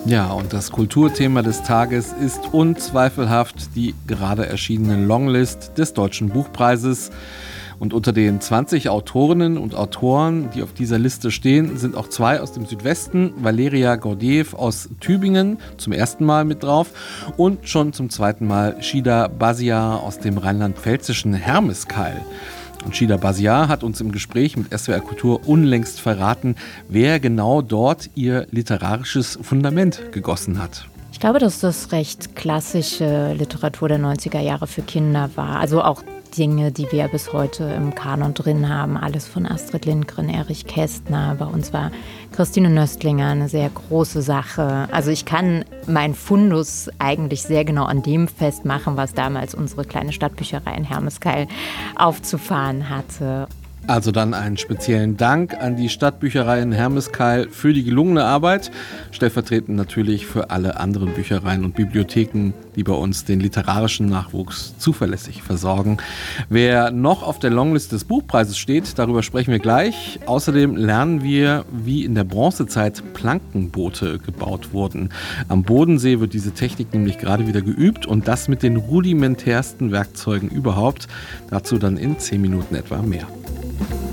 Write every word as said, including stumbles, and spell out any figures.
Ja, und das Kulturthema des Tages ist unzweifelhaft die gerade erschienene Longlist des Deutschen Buchpreises. Und unter den zwanzig Autorinnen und Autoren, die auf dieser Liste stehen, sind auch zwei aus dem Südwesten. Valeria Gordiev aus Tübingen zum ersten Mal mit drauf und schon zum zweiten Mal Shida Baziar aus dem rheinland-pfälzischen Hermeskeil. Und Shida Baziar hat uns im Gespräch mit S W R Kultur unlängst verraten, wer genau dort ihr literarisches Fundament gegossen hat. Ich glaube, dass das recht klassische Literatur der neunziger Jahre für Kinder war. Also auch Dinge, die wir bis heute im Kanon drin haben. Alles von Astrid Lindgren, Erich Kästner. Bei uns war Christine Nöstlinger eine sehr große Sache. Also ich kann meinen Fundus eigentlich sehr genau an dem festmachen, was damals unsere kleine Stadtbücherei in Hermeskeil aufzufahren hatte. Also dann einen speziellen Dank an die Stadtbücherei in Hermeskeil für die gelungene Arbeit, stellvertretend natürlich für alle anderen Büchereien und Bibliotheken, die bei uns den literarischen Nachwuchs zuverlässig versorgen. Wer noch auf der Longlist des Buchpreises steht, darüber sprechen wir gleich. Außerdem lernen wir, wie in der Bronzezeit Plankenboote gebaut wurden. Am Bodensee wird diese Technik nämlich gerade wieder geübt und das mit den rudimentärsten Werkzeugen überhaupt. Dazu dann in zehn Minuten etwa mehr.